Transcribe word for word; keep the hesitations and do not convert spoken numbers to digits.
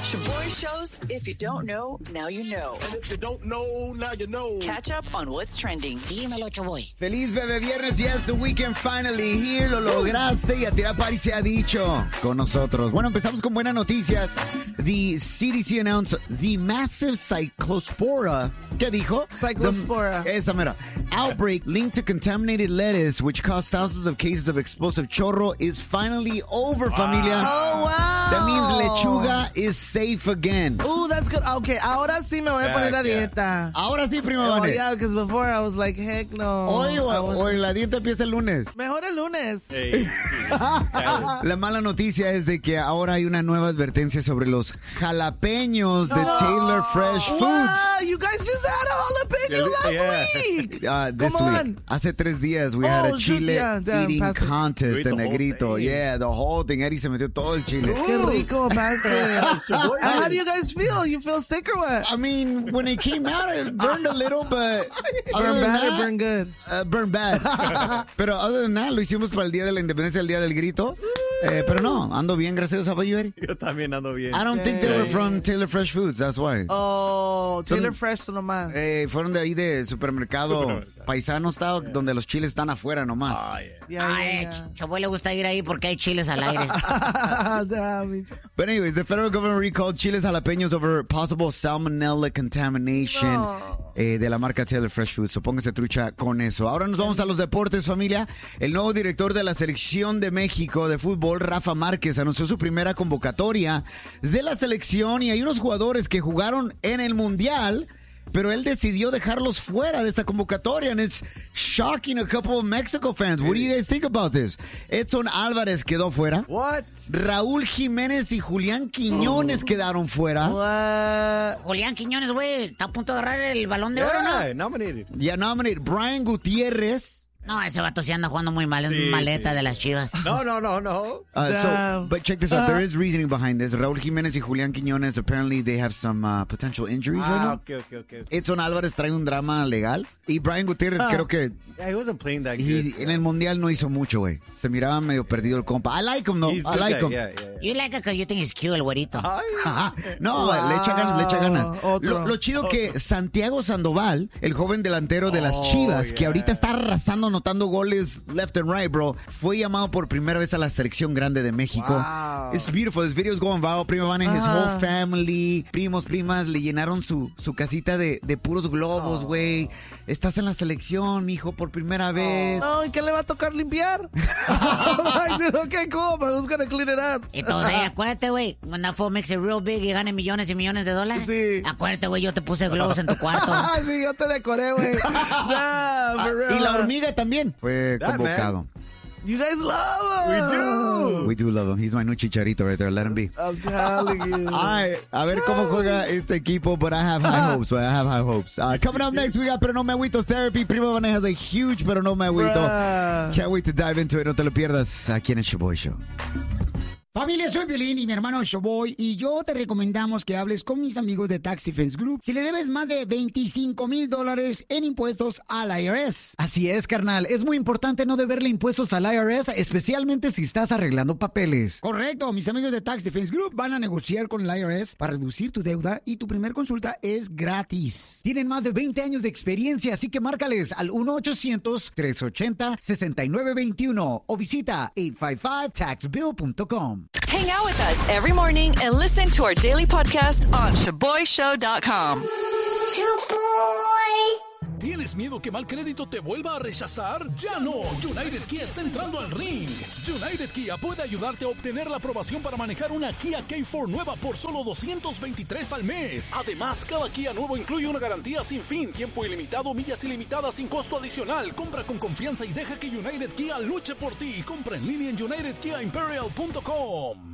Shaboy shows, if you don't know, now you know. And if you don't know, now you know. Catch up on what's trending. Dímelo, Shaboy. Feliz bebé viernes, yes, the weekend finally here, lo lograste y a tirar party se ha dicho con nosotros. Bueno, empezamos con buenas noticias. The C D C announced the massive cyclospora, ¿qué dijo? Cyclospora. The, esa mera. Outbreak linked to contaminated lettuce, which caused thousands of cases of explosive chorro, is finally over, familia. Oh, wow. That means lechuga is safe again. Ooh, that's good. Okay, ahora sí me voy a poner a dieta. Ahora sí, prima Oh, Vane. yeah, because before I was like, heck no. Hoy o, I was- o la dieta empieza el lunes. Mejor el lunes. Hey, La mala noticia es de que ahora hay una nueva advertencia sobre los jalapeños de Taylor Fresh Foods. Wow, you guys just had a jalapeno last Yeah. week. Uh, this Come week, on. hace tres días, we had Oh, a shoot, chile yeah, damn, eating pass it. contest You ate en the whole Negrito. thing. Yeah, the whole thing. Eddie se metió todo el chile. Qué rico, pastor. How do you guys feel? You feel sick or what? I mean, when it came out, it burned a little, but other Burn than bad or that, burn good? uh, burn bad. Pero other than that, lo hicimos para el Día de la Independencia, el Día del Grito. Eh, pero no, ando bien, gracias a Dios. Eddie. yo también ando bien. I don't think they Yeah. were from Taylor Fresh Foods, that's why. Oh, Taylor Son- Fresh nomás. Eh, fueron de ahí de supermercado Supermercado. paisano, está, donde los chiles están afuera nomás. Ah, yeah. Yeah, Ay, yeah, Shaboy le gusta ir ahí porque hay chiles al aire. yeah. Damn it. But anyways, the federal government recalled chiles jalapeños over possible salmonella contamination No. eh, de la marca Taylor Fresh Foods. So póngase trucha con eso. Ahora nos vamos a los deportes, familia. El nuevo director de la selección de México de fútbol, Rafa Márquez, anunció su primera convocatoria de la selección y hay unos jugadores que jugaron en el Mundial, pero él decidió dejarlos fuera de esta convocatoria, and it's shocking a couple of Mexico fans. What do you guys think about this? Edson Álvarez quedó fuera. What? Raúl Jiménez y Julián Quiñones quedaron fuera. What? Julián Quiñones, güey, está a punto de agarrar el balón de oro, Yeah, ¿no? nominated. Ya nominated Brian Gutiérrez. No, ese vato sí anda jugando muy mal, es Sí, maleta sí. de las Chivas. No, no, no, no. Uh, so, Damn. but check this out. Uh, There is reasoning behind this. Raúl Jiménez y Julián Quiñones, apparently they have some uh, potential injuries right Ah, now. okay, okay, okay. Edson Álvarez trae un drama legal. Y Brian Gutiérrez Ah. creo que Yeah, he wasn't playing that he- good. en el Mundial no hizo mucho, güey. Se miraba medio perdido el compa. I like him, though. He's I good like guy, him. Yeah, yeah, yeah. You like it because you think it's cute, el güerito. Ay. Ajá. No, Wow. le echa ganas, le echa ganas. Otro. Lo, lo chido que Santiago Sandoval, el joven delantero de las Oh, Chivas, que yeah. ahorita está arrasando, anotando goles left and right, bro, fue llamado por primera vez a la selección grande de México. Wow. It's beautiful. This video is going viral. Prima Vane, his Ajá. whole family, primos, primas, le llenaron su, su casita de, de puros globos, güey. Estás en la selección, mijo, por primera vez. No, ¿y qué le va a tocar limpiar? I'm like, dude, okay, cool, but who's gonna clean it up? Y todo, eh, acuérdate, güey, when that fool makes it real big y gane millones y millones de dólares. Sí. Acuérdate, güey, yo te puse globos en tu cuarto. Ah, sí, yo te decoré, güey. Yeah, for real. Y la hormiga también fue That convocado. You guys love him. We do. We do love him. He's my new chicharito right there. Let him be. I'm telling you. Ay, a ver cómo juega este equipo, but I have high hopes. I have high hopes. Uh, coming up next, we got Pero No Me Agüito Therapy. Prima Vane has a huge Pero No Me Agüito. Bruh. Can't wait to dive into it. No te lo pierdas aquí en el Shaboy Show. Familia, soy Piolín y mi hermano Shoboy y yo te recomendamos que hables con mis amigos de Tax Defense Group si le debes más de veinticinco mil dólares en impuestos al I R S. Así es, carnal. Es muy importante no deberle impuestos al I R S, especialmente si estás arreglando papeles. Correcto, mis amigos de Tax Defense Group van a negociar con el I R S para reducir tu deuda y tu primer consulta es gratis. Tienen más de veinte años de experiencia, así que márcales al uno ochocientos, tres ochenta, sesenta y nueve veintiuno o visita ocho cinco cinco tax bill punto com. Hang out with us every morning and listen to our daily podcast on shaboy show dot com. ¿Tienes miedo que mal crédito te vuelva a rechazar? ¡Ya no! United Kia está entrando al ring. United Kia puede ayudarte a obtener la aprobación para manejar una Kia K cuatro nueva por solo doscientos veintitrés al mes. Además, cada Kia nuevo incluye una garantía sin fin, tiempo ilimitado, millas ilimitadas sin costo adicional. Compra con confianza y deja que United Kia luche por ti. Compra en línea en united kia imperial punto com.